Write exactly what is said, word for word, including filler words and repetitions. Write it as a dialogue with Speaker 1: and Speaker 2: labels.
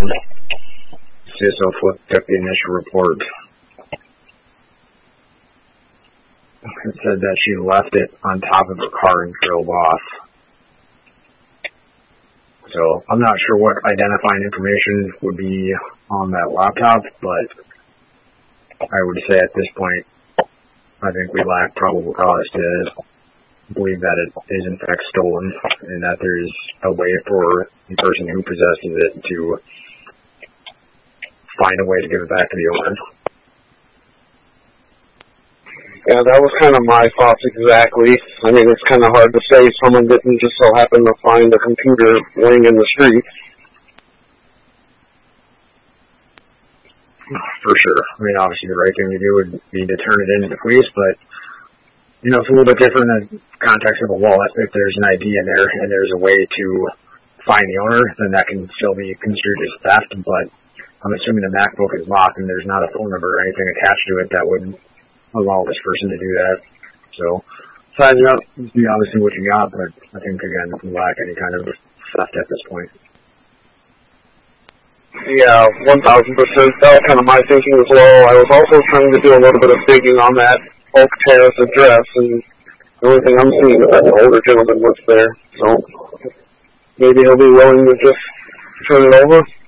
Speaker 1: C S O Flip took the initial report. It said that she left it on top of her car and drove off. So I'm not sure what identifying information would be on that laptop, but I would say at this point, I think we lack probable cause to believe that it is in fact stolen, and that there's a way for the person who possesses it to find a way to give it back to the owner.
Speaker 2: Yeah, that was kind of my thoughts exactly. I mean, it's kind of hard to say someone didn't just so happen to find a computer laying in the street.
Speaker 1: For sure. I mean, obviously the right thing to do would be to turn it in to the police, but, you know, it's a little bit different in the context of a wallet. If there's an I D in there and there's a way to find the owner, then that can still be construed as theft, but I'm assuming the MacBook is locked and there's not a phone number or anything attached to it that would allow this person to do that. So, size it up, see obviously what you got, but I think, again, we lack any kind of theft at this point.
Speaker 2: Yeah, one thousand percent. That was kind of my thinking as well. I was also trying to do a little bit of digging on that Oak Terrace address, and the only thing I'm seeing is that an older gentleman lives there. So maybe he'll be willing to just turn it over.